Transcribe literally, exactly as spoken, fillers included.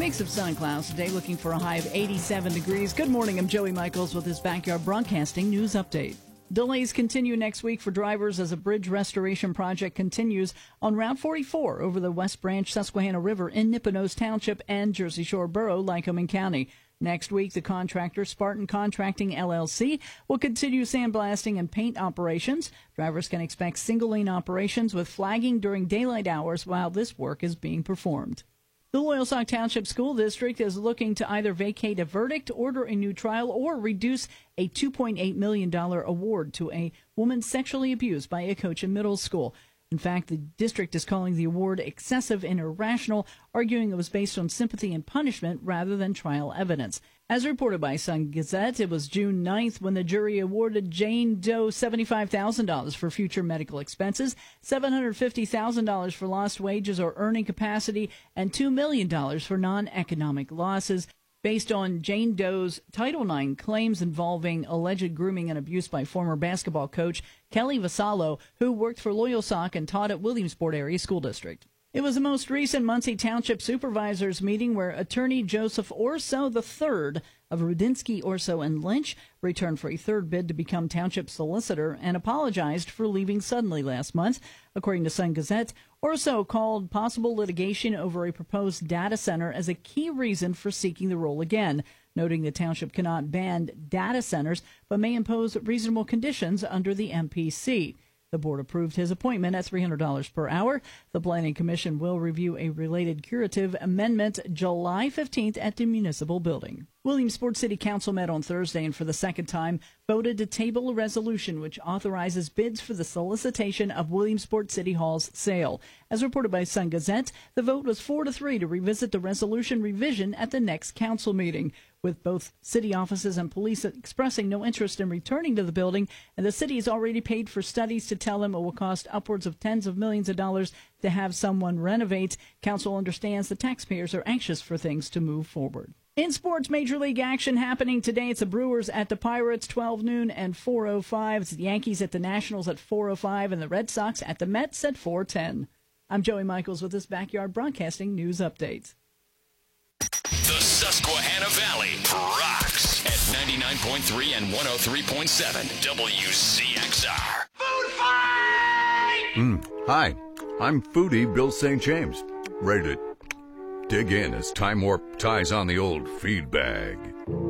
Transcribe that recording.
Mix of sun and clouds today, looking for a high of eighty-seven degrees. Good morning, I'm Joey Michaels with this Backyard Broadcasting News Update. Delays continue next week for drivers as a bridge restoration project continues on Route forty-four over the West Branch Susquehanna River in Nippenose Township and Jersey Shore Borough, Lycoming County. Next week, the contractor, Spartan Contracting L L C, will continue sandblasting and paint operations. Drivers can expect single-lane operations with flagging during daylight hours while this work is being performed. The Loyalsock Township School District is looking to either vacate a verdict, order a new trial, or reduce a two point eight million dollars award to a woman sexually abused by a coach in middle school. In fact, the district is calling the award excessive and irrational, arguing it was based on sympathy and punishment rather than trial evidence. As reported by Sun Gazette, it was June ninth when the jury awarded Jane Doe seventy-five thousand dollars for future medical expenses, seven hundred fifty thousand dollars for lost wages or earning capacity, and two million dollars for non-economic losses, based on Jane Doe's Title nine claims involving alleged grooming and abuse by former basketball coach Kelly Vassallo, who worked for Loyalsock and taught at Williamsport Area School District. It was the most recent Muncie Township Supervisors meeting where attorney Joseph Orso the third of Rudinsky, Orso, and Lynch returned for a third bid to become township solicitor and apologized for leaving suddenly last month. According to Sun Gazette, Orso called possible litigation over a proposed data center as a key reason for seeking the role again, noting the township cannot ban data centers but may impose reasonable conditions under the M P C. The board approved his appointment at three hundred dollars per hour. The Planning Commission will review a related curative amendment July fifteenth at the municipal building. Williamsport City Council met on Thursday and for the second time voted to table a resolution which authorizes bids for the solicitation of Williamsport City Hall's sale. As reported by Sun Gazette, the vote was four to three to revisit the resolution revision at the next council meeting, with both city offices and police expressing no interest in returning to the building, and the city has already paid for studies to tell them it will cost upwards of tens of millions of dollars to have someone renovate. Council understands the taxpayers are anxious for things to move forward. In sports, Major League action happening today. It's the Brewers at the Pirates, twelve noon and four oh five. It's the Yankees at the Nationals at four oh five and the Red Sox at the Mets at four ten. I'm Joey Michaels with this Backyard Broadcasting News Update. The Susquehanna Valley rocks at ninety-nine point three and one oh three point seven W C X R. Food fight! Mm, hi, I'm foodie Bill Saint James. Ready to dig in as Time Warp ties on the old feed bag.